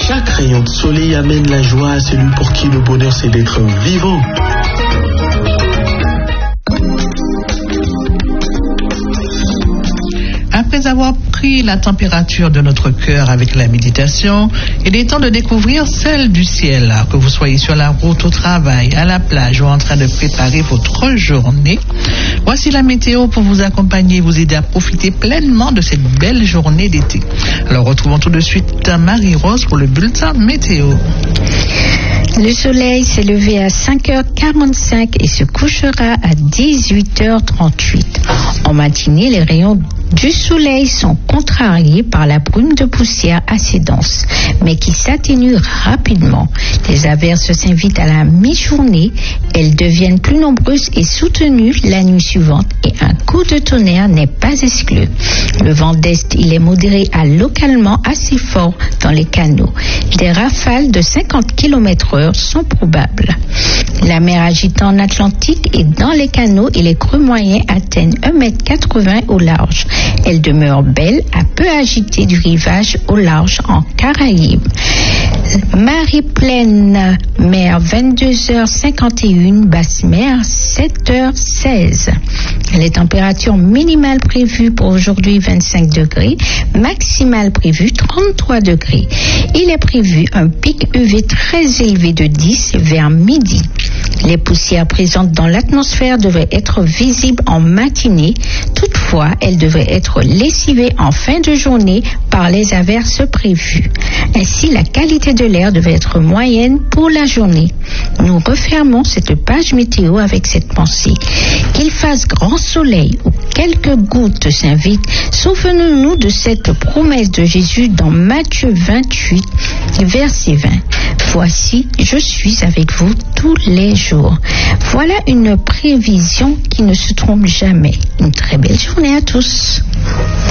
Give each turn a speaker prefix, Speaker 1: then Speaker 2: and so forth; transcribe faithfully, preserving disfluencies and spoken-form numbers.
Speaker 1: Chaque rayon de soleil amène la joie à celui pour qui le bonheur c'est d'être vivant.
Speaker 2: Après avoir pris la température de notre cœur avec la méditation, il est temps de découvrir celle du ciel. Que vous soyez sur la route, au travail, à la plage ou en train de préparer votre journée, voici la météo pour vous accompagner et vous aider à profiter pleinement de cette belle journée d'été. Alors retrouvons tout de suite Marie-Rose pour le bulletin météo.
Speaker 3: Le soleil s'est levé à cinq heures quarante-cinq et se couchera à dix-huit heures trente-huit. En matinée, les rayons du soleil sont contrariés par la brume de poussière assez dense, mais qui s'atténue rapidement. Les averses s'invitent à la mi-journée. Elles deviennent plus nombreuses et soutenues la nuit suivante et un coup de tonnerre n'est pas exclu. Le vent d'est, il est modéré à localement assez fort dans les canaux. Des rafales de cinquante kilomètres heure sont probables. La mer agite en Atlantique et dans les canaux et les creux moyens atteignent un mètre quatre-vingts au large. Elle demeure belle à peu agitée du rivage au large en Caraïbes. Marée pleine, mer vingt-deux heures cinquante et une, basse mer sept heures seize. Les températures minimales prévues pour aujourd'hui vingt-cinq degrés, maximales prévues trente-trois degrés. Il est prévu un pic U V très élevé de dix vers midi. Les poussières présentes dans l'atmosphère devraient être visibles en matinée. Toutefois, elles devraient être lessivées en fin de journée par les averses prévues. Ainsi, la qualité de l'air devait être moyenne pour la journée. Nous refermons cette page météo avec cette pensée. Qu'il fasse grand soleil ou quelques gouttes s'invitent, souvenons-nous de cette promesse de Jésus dans Matthieu vingt-huit, verset vingt. Voici, je suis avec vous tous les jours. Voilà une prévision qui ne se trompe jamais. Une très belle journée à tous.